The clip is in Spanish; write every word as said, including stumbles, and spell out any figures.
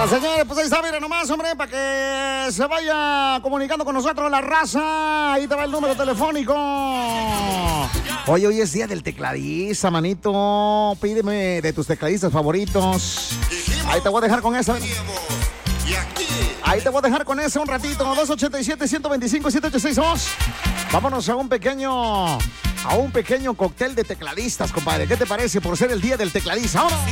Hola, señores, pues ahí está, miren nomás, hombre, para que se vaya comunicando con nosotros la raza. Ahí te va el número telefónico. Oye, hoy es día del tecladista, manito. Pídeme de tus tecladistas favoritos. Ahí te voy a dejar con esa. Ahí te voy a dejar con ese un ratito. dos ochenta y siete, ciento veinticinco, siete ocho seis dos. Vámonos a un pequeño... A un pequeño cóctel de tecladistas, compadre. ¿Qué te parece por ser el día del tecladista? ¡Vámonos!